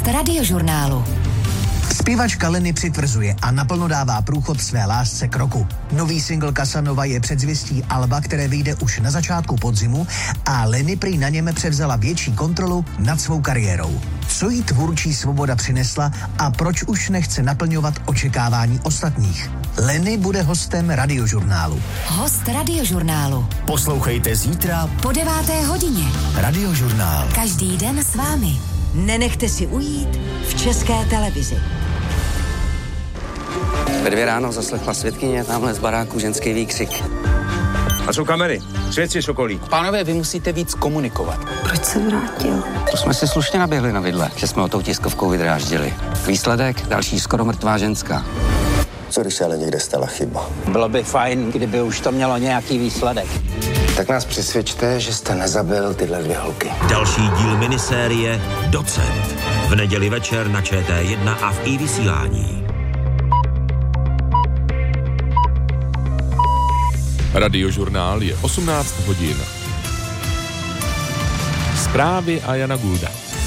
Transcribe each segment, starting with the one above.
Radiožurnálu. Zpěvačka Lenny přitvrzuje a naplno dává průchod své lásce k roku. Nový single Casanova je předzvěstí alba, které vyjde už na začátku podzimu a Lenny prý na něm převzala větší kontrolu nad svou kariérou. Co jí tvůrčí svoboda přinesla a proč už nechce naplňovat očekávání ostatních? Lenny bude hostem Radiožurnálu. Host Radiožurnálu. Poslouchejte zítra Po 9. hodině. Radiožurnál. Každý den s vámi. Nenechte si ujít v České televizi. Ve 2 ráno zaslechla svědkyně tamhle z baráku ženský výkřik. A jsou kamery, svědci sokolí. Pánové, vy musíte víc komunikovat. Proč se vrátil? To jsme si slušně naběhli na vidle, že jsme o tou tiskovkou vydráždili. Výsledek, další skoro mrtvá ženská. Co když se ale někde stala chyba? Bylo by fajn, kdyby už to mělo nějaký výsledek. Tak nás přesvědčte, že jste nezabil tyhle 2 holky. Další díl minisérie Docent. V neděli večer na ČT1 a v iVysílání. Radiožurnál je 18 hodin. Zprávy a Jana Gulda.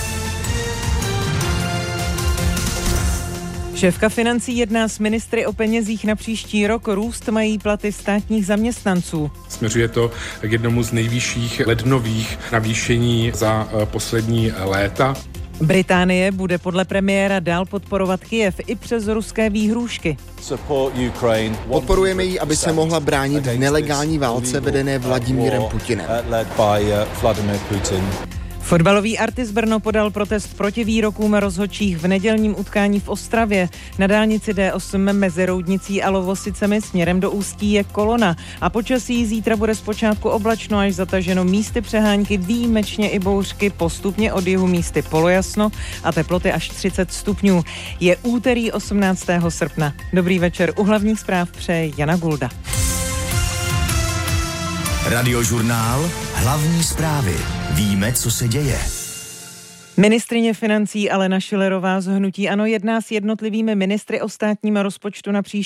Šéfka financí jedná s ministry o penězích na příští rok. Růst mají platy státních zaměstnanců. Směřuje to k jednomu z nejvyšších lednových navýšení za poslední léta. Británie bude podle premiéra dál podporovat Kyjev i přes ruské výhrůžky. Podporujeme ji, aby se mohla bránit v nelegální válce vedené Vladimírem Putinem. Fotbalový Artis Brno podal protest proti výrokům rozhodčích v nedělním utkání v Ostravě. Na dálnici D8 mezi Roudnicí a Lovosicemi směrem do Ústí je kolona a počasí zítra bude zpočátku oblačno až zataženo, místy přehánky, výjimečně i bouřky, postupně od jihu místy polojasno a teploty až 30 stupňů. Je úterý 18. srpna. Dobrý večer, u hlavních zpráv přeje Jana Gulda. Radiožurnál. Hlavní zprávy. Víme, co se děje. Ministryně financí Alena Schillerová z hnutí ANO jedná s jednotlivými ministry o státním rozpočtu na příští